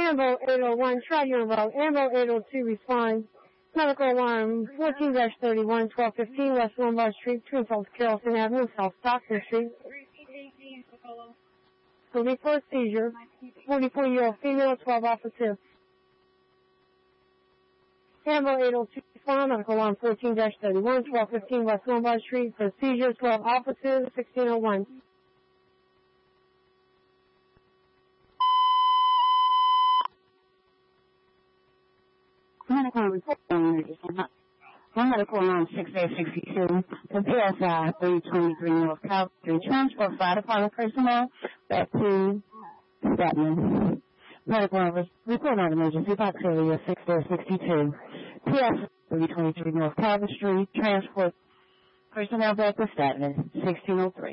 Ambo 801, try your route. Ambo 802, respond. Medical alarm 14-31, 1215 West Lombard Street, Twin Falls, Carrollton Avenue, South Stockton Street. Report seizure. 44-year-old female, 12 operative. Ambo 802, respond. Medical alarm 14-31, 1215 West Lombard Street for seizure, 12 operative, 1601. Medical report medical alarm 6A62 to PSI 323 North Calvary. Transport fire department personnel back to Statman. Medical report on emergency box area 6A62. PSI 323 North Calvary Street. Transport personnel back to Statman 1603.